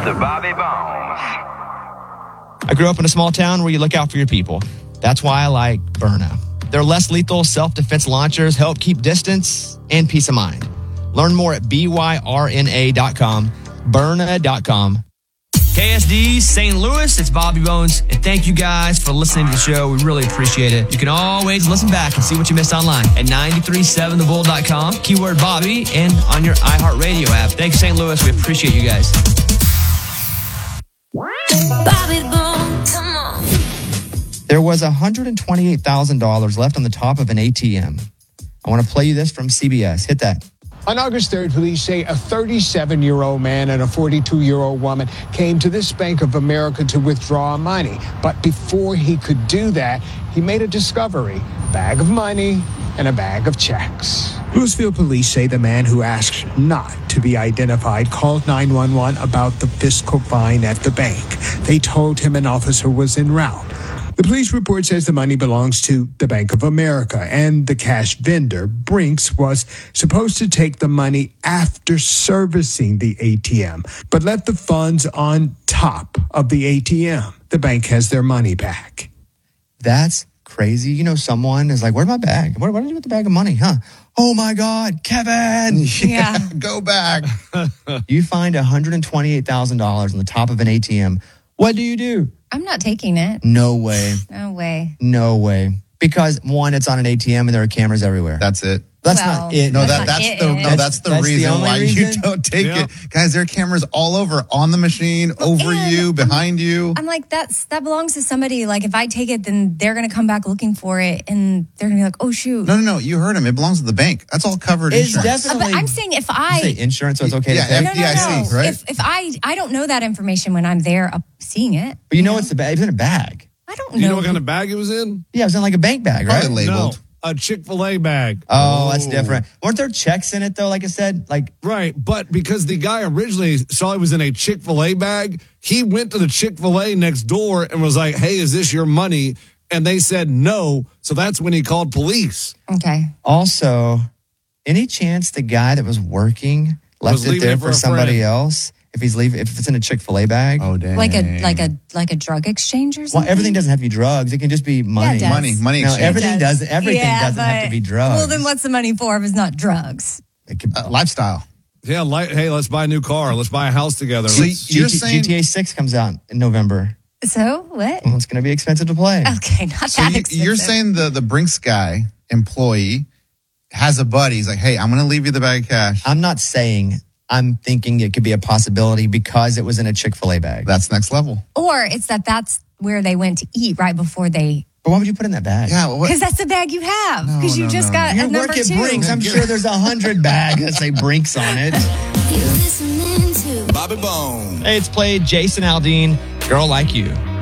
The Bobby Bones. I grew up in a small town where you look out for your people. That's why I like Byrna. Their less lethal self-defense launchers help keep distance and peace of mind. Learn more at byrna.com, Byrna.com. KSD, St. Louis, it's Bobby Bones, and thank you guys for listening to the show. We really appreciate it. You can always listen back and see what you missed online at 937thebull.com, keyword Bobby, and on your iHeartRadio app. Thank you, St. Louis. We appreciate you guys. Bobby Bones, come on. There was $128,000 left on the top of an ATM. I want to play you this from CBS. Hit that. On August 3rd, police say a 37-year-old man and a 42-year-old woman came to this Bank of America to withdraw money. But before he could do that, he made a discovery: a bag of money and a bag of checks. Louisville police say the man who asked not to be identified called 911 about the fiscal fine at the bank. They told him an officer was en route. The police report says the money belongs to the Bank of America, and the cash vendor, Brinks, was supposed to take the money after servicing the ATM, but left the funds on top of the ATM. The bank has their money back. That's crazy. You know, someone is like, where's my bag? What did I do with the bag of money, huh? Oh, my God, Kevin. Yeah. Go back. You find $128,000 on the top of an ATM. What do? I'm not taking it. No way. No way. No way. Because, one, it's on an ATM and there are cameras everywhere. That's it. That's Well, not it. No, That's that's the the reason only why reason? you don't take it. Guys, there are cameras all over, on the machine, over and you, behind you. I'm like, that belongs to somebody. Like, if I take it, then they're going to come back looking for it, and they're going to be like, oh, shoot. No. You heard him. It belongs to the bank. That's all covered It's insurance. definitely. But I'm saying if You I... say insurance, so it's okay Yeah, to take. No, FDIC, right? If I don't know that information when I'm there seeing it. But you know it's the bag. It's in a bag. I don't know. You know what kind of bag it was in? Yeah, it was in like a bank bag, right? Probably labeled. No, a Chick-fil-A bag. Oh, that's different. Weren't there checks in it though? Like I said, like Right, but because the guy originally saw it was in a Chick-fil-A bag, he went to the Chick-fil-A next door and was like, hey, is this your money? And they said no, so that's when he called police. Okay. also, any chance the guy that was working left Was it leaving there it for for a somebody friend. else? If it's in a Chick-fil-A bag. Oh, dang. Like a drug exchange or Well, something? everything doesn't have to be drugs. It can just be money. it does. Money No, exchange. everything doesn't. Everything Yeah, doesn't have to but- be drugs. Well, then what's the money for if it's not drugs? It could, Lifestyle. Yeah, like, hey, let's buy a new car. Let's buy a house together. So Let's- you're saying GTA 6 comes out in November. So, what? Well, it's going to be expensive to play. Okay, not So that you're expensive. saying the Brinks guy, employee, has a buddy. He's like, hey, I'm going to leave you the bag of cash. I'm not saying. I'm thinking it could be a possibility because it was in a Chick-fil-A bag. That's next level. Or it's that's where they went to eat right before they... But why would you put it in that bag? Yeah, what? Because that's the bag you have. Because you just got You a number work at 2. Brinks. I'm sure there's 100 bags that say Brinks on it. You listening to Bobby Bones. Hey, it's played Jason Aldean, Girl Like You.